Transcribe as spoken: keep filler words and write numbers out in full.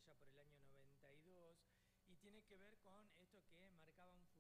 allá por el año noventa y dos, y tiene que ver con esto que marcaba un